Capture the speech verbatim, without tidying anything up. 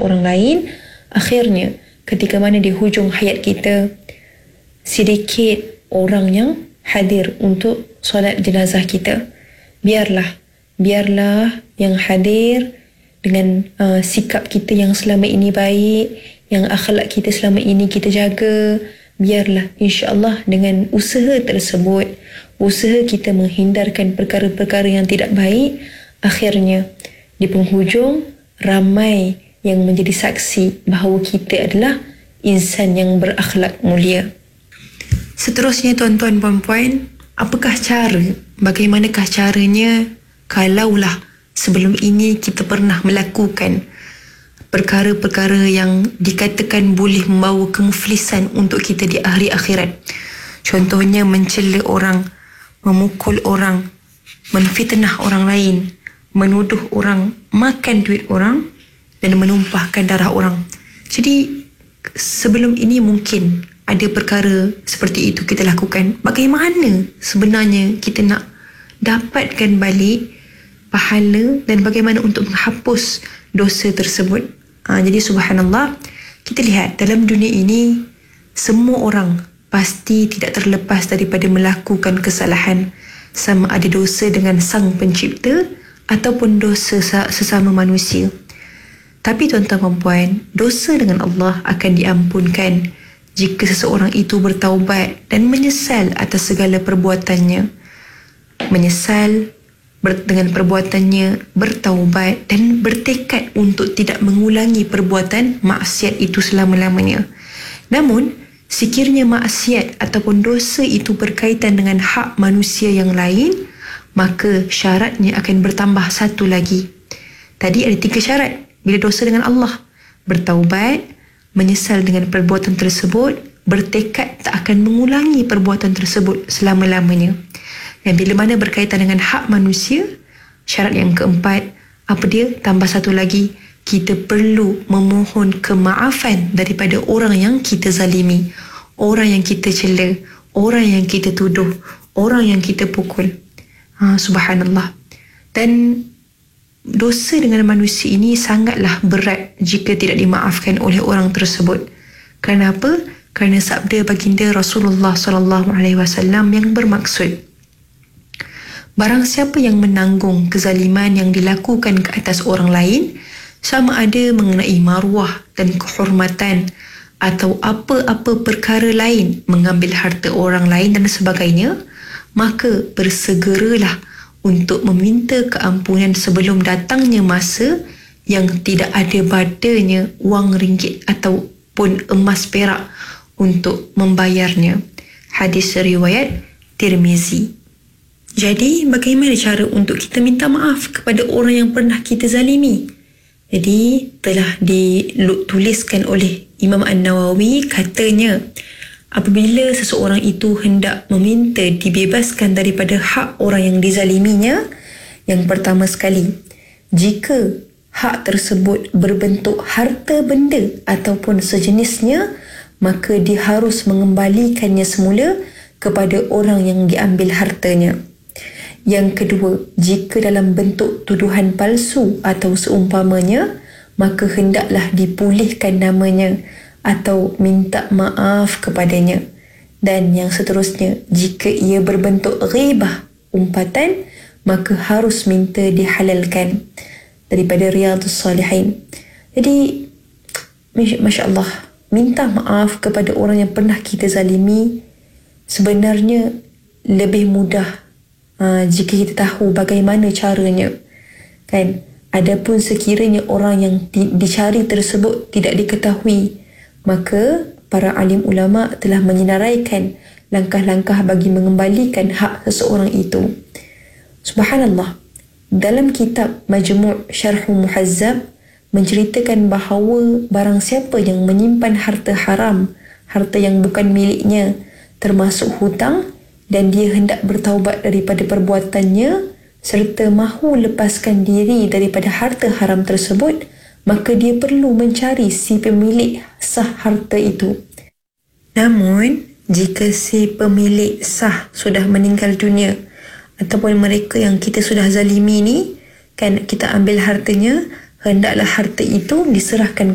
orang lain, akhirnya ketika mana di hujung hayat kita sedikit orang yang hadir untuk solat jenazah kita, biarlah biarlah yang hadir dengan uh, sikap kita yang selama ini baik, yang akhlak kita selama ini kita jaga, biarlah insya-Allah dengan usaha tersebut, usaha kita menghindarkan perkara-perkara yang tidak baik, akhirnya di penghujung ramai yang menjadi saksi bahawa kita adalah insan yang berakhlak mulia. Seterusnya tuan-tuan puan-puan, apakah cara, bagaimanakah caranya kalaulah sebelum ini kita pernah melakukan perkara-perkara yang dikatakan boleh membawa kemuflisan untuk kita di hari akhirat. Contohnya mencela orang, memukul orang, menfitnah orang lain, menuduh orang, makan duit orang dan menumpahkan darah orang. Jadi sebelum ini mungkin ada perkara seperti itu kita lakukan. Bagaimana sebenarnya kita nak dapatkan balik pahala dan bagaimana untuk menghapus dosa tersebut? Ha, jadi subhanallah, kita lihat dalam dunia ini semua orang pasti tidak terlepas daripada melakukan kesalahan, sama ada dosa dengan sang pencipta ataupun dosa sesama manusia. Tapi tuan-tuan dan puan, dosa dengan Allah akan diampunkan jika seseorang itu bertaubat dan menyesal atas segala perbuatannya. Menyesal ber- dengan perbuatannya, bertaubat dan bertekad untuk tidak mengulangi perbuatan maksiat itu selama-lamanya. Namun, sekiranya maksiat ataupun dosa itu berkaitan dengan hak manusia yang lain, maka syaratnya akan bertambah satu lagi. Tadi ada tiga syarat bila dosa dengan Allah: bertaubat, menyesal dengan perbuatan tersebut, bertekad tak akan mengulangi perbuatan tersebut selama-lamanya. Dan bila mana berkaitan dengan hak manusia, syarat yang keempat, apa dia? Tambah satu lagi, kita perlu memohon kemaafan daripada orang yang kita zalimi, orang yang kita cela, orang yang kita tuduh, orang yang kita pukul. Ha, subhanallah. Dan dosa dengan manusia ini sangatlah berat jika tidak dimaafkan oleh orang tersebut. Kenapa? Kerana sabda baginda Rasulullah sallallahu alaihi wasallam yang bermaksud, barang siapa yang menanggung kezaliman yang dilakukan ke atas orang lain, sama ada mengenai maruah dan kehormatan atau apa-apa perkara lain, mengambil harta orang lain dan sebagainya, maka bersegeralah untuk meminta keampunan sebelum datangnya masa yang tidak ada badanya wang ringgit ataupun emas perak untuk membayarnya. Hadis riwayat Tirmizi. Jadi, bagaimana cara untuk kita minta maaf kepada orang yang pernah kita zalimi? Jadi, telah dituliskan oleh Imam An-Nawawi, katanya, apabila seseorang itu hendak meminta dibebaskan daripada hak orang yang dizaliminya, yang pertama sekali, jika hak tersebut berbentuk harta benda ataupun sejenisnya, maka dia harus mengembalikannya semula kepada orang yang diambil hartanya. Yang kedua, jika dalam bentuk tuduhan palsu atau seumpamanya, maka hendaklah dipulihkan namanya atau minta maaf kepadanya. Dan yang seterusnya, jika ia berbentuk ghibah, umpatan, maka harus minta dihalalkan. Daripada Riyadhus Salihin. Jadi, Masya Allah, minta maaf kepada orang yang pernah kita zalimi sebenarnya lebih mudah uh, jika kita tahu bagaimana caranya, kan? Adapun sekiranya orang yang di, dicari tersebut tidak diketahui, maka para alim ulama telah menyenaraikan langkah-langkah bagi mengembalikan hak seseorang itu. Subhanallah, dalam kitab Majmu' Syarh Muhazzab menceritakan bahawa barang siapa yang menyimpan harta haram, harta yang bukan miliknya, termasuk hutang, dan dia hendak bertaubat daripada perbuatannya serta mahu lepaskan diri daripada harta haram tersebut, maka dia perlu mencari si pemilik sah harta itu. Namun, jika si pemilik sah sudah meninggal dunia ataupun mereka yang kita sudah zalimi ni, kan, kita ambil hartanya, hendaklah harta itu diserahkan